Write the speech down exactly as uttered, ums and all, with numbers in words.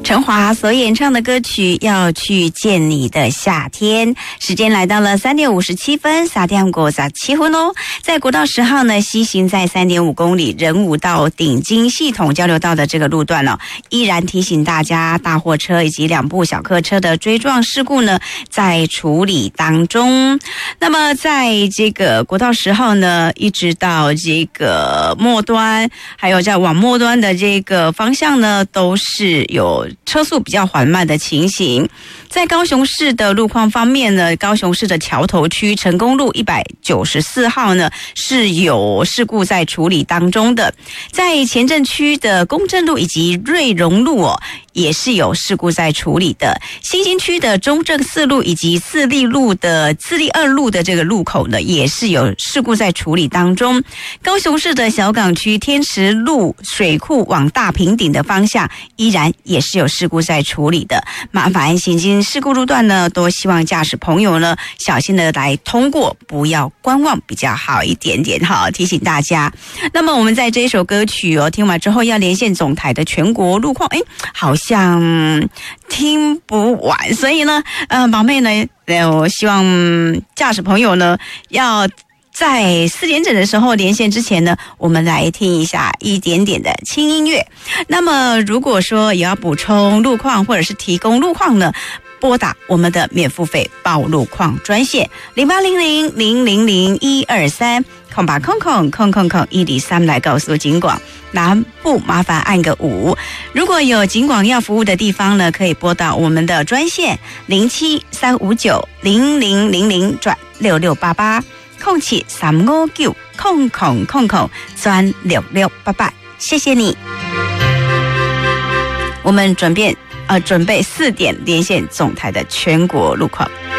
陈华所演唱的歌曲《要去见你的夏天》，时间来到了三点五十七分，撒点过撒七分哦。在国道十号呢，西行在三点五公里仁武到顶金系统交流道的这个路段哦，依然提醒大家，大货车以及两部小客车的追撞事故呢，在处理当中。那么在这个国道十号呢，一直到这个末端，还有在往末端的这个方向呢，都是有车速比较缓慢的情形。在高雄市的路况方面呢，高雄市的桥头区成功路一百九十四号呢是有事故在处理当中的。在前镇区的公正路以及瑞荣路哦，也是有事故在处理的。新兴区的中正四路以及四立路的四立二路的这个路口呢，也是有事故在处理当中。高雄市的小港区天池路水库往大坪顶的方向，依然也是有事故在处理的。麻烦行经事故路段呢，都希望驾驶朋友呢小心的来通过，不要观望比较好一点点哈，提醒大家。那么我们在这一首歌曲哦听完之后，要连线总台的全国路况，哎，好像听不完，所以呢，呃，宝妹呢，呃，我希望驾驶朋友呢要在四点整的时候连线之前呢，我们来听一下一点点的轻音乐。那么如果说也要补充路况或者是提供路况呢，拨打我们的免付费报路况专线零八零零零零零一二三空八空空空空空一零三来告诉警广。南部麻烦按个五。如果有警广要服务的地方呢，可以拨到我们的专线零七三五九零零零零转六六八八空七三五九空空空空转六六八八。谢谢你。我们准备呃准备四点连线总台的全国路况。